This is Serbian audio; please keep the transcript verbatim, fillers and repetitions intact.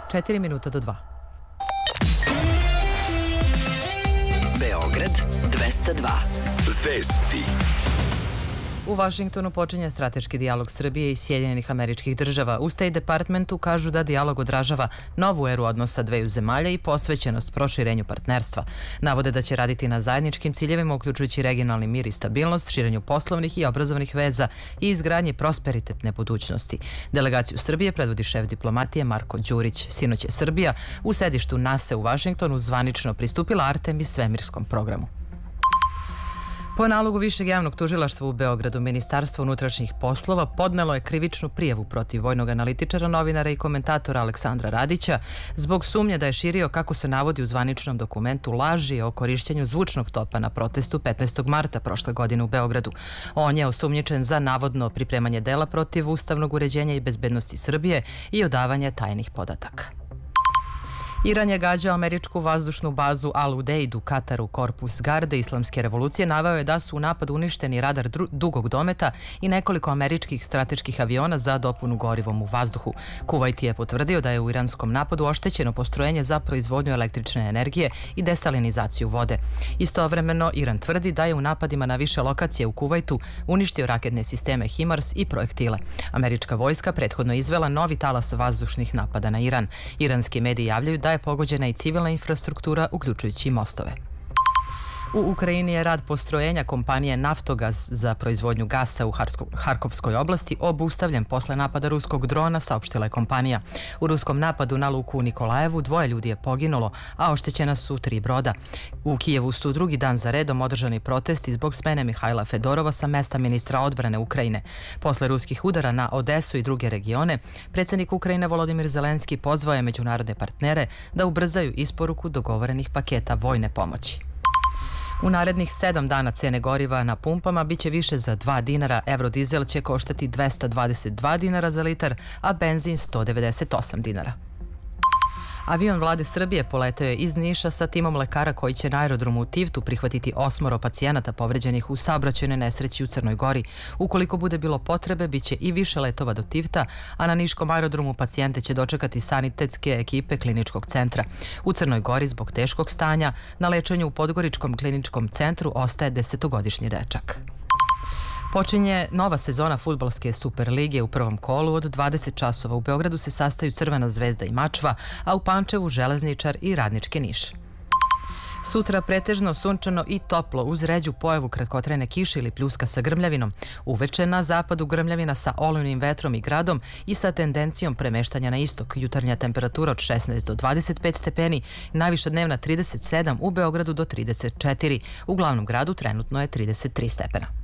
četiri minuta do dva. Beograd dvesta dva. Vesti. U Vašingtonu počinje strateški dijalog Srbije i Sjedinjenih Američkih Država. U State Departmentu kažu da dijalog odražava novu eru odnosa dveju zemalja i posvećenost proširenju partnerstva. Navode da će raditi na zajedničkim ciljevima, uključujući regionalni mir i stabilnost, širenju poslovnih i obrazovnih veza i izgradnji prosperitetne budućnosti. Delegaciju Srbije predvodi šef diplomatije Marko Đurić. Sinoć je Srbija u sedištu NASA u Vašingtonu zvanično pristupila Artemis svemirskom programu. Po nalogu Višeg javnog tužilaštva u Beogradu, Ministarstvo unutrašnjih poslova podnelo je krivičnu prijavu protiv vojnog analitičara, novinara i komentatora Aleksandra Radića zbog sumnje da je širio, kako se navodi u zvaničnom dokumentu, laži o korišćenju zvučnog topa na protestu petnaestog marta prošle godine u Beogradu. On je osumnjičen za navodno pripremanje dela protiv ustavnog uređenja i bezbednosti Srbije i odavanje tajnih podataka. Iran je gađao američku vazdušnu bazu Al-Udeid u Kataru. Korpus garde Islamske revolucije naveo je da su u napadu uništeni radar dugog dometa i nekoliko američkih strateških aviona za dopunu gorivom u vazduhu. Kuvajt je potvrdio da je u iranskom napadu oštećeno postrojenje za proizvodnju električne energije i desalinizaciju vode. Istovremeno, Iran tvrdi da je u napadima na više lokacije u Kuvajtu uništio raketne sisteme HIMARS i projektile. Američka vojska prethodno izvela novi talas vazdušnih napada na Iran. Iranski mediji javljaju da je pogođena i civilna infrastruktura, uključujući i mostove. U Ukrajini je rad postrojenja kompanije Naftogaz za proizvodnju gasa u Harkovskoj oblasti obustavljen posle napada ruskog drona, saopštila je kompanija. U ruskom napadu na luku u Nikolajevu dvoje ljudi je poginulo, a oštećena su tri broda. U Kijevu su drugi dan za redom održani protesti zbog smene Mihajla Fedorova sa mesta ministra odbrane Ukrajine. Posle ruskih udara na Odesu i druge regione, predsjednik Ukrajine Volodimir Zelenski pozvao je međunarodne partnere da ubrzaju isporuku dogovorenih paketa vojne pomoći. U narednih sedam dana cene goriva na pumpama biće više za dva dinara, evrodizel će koštati dvesta dvadeset dva dinara za litar, a benzin sto devedeset osam dinara. Avion vlade Srbije poleteo je iz Niša sa timom lekara koji će na aerodromu u Tivtu prihvatiti osmoro pacijenata povređenih u saobraćajnoj nesreći u Crnoj Gori. Ukoliko bude bilo potrebe, biće i više letova do Tivta, a na niškom aerodromu pacijente će dočekati sanitetske ekipe kliničkog centra. U Crnoj Gori zbog teškog stanja na lečenju u Podgoričkom kliničkom centru ostaje desetogodišnji dečak. Počinje nova sezona fudbalske Superlige u prvom kolu. Od dvadeset časova u Beogradu se sastaju Crvena zvezda i Mačva, a u Pančevu Železničar i Radnički Niš. Sutra pretežno sunčano i toplo uz ređu pojavu kratkotrajne kiše ili pljuska sa grmljavinom. Uveče na zapadu grmljavina sa olujnim vetrom i gradom i sa tendencijom premeštanja na istok. Jutarnja temperatura od šesnaest do dvadeset pet stepeni, najviša dnevna trideset sedam, u Beogradu do trideset četiri. U glavnom gradu trenutno je trideset tri stepena.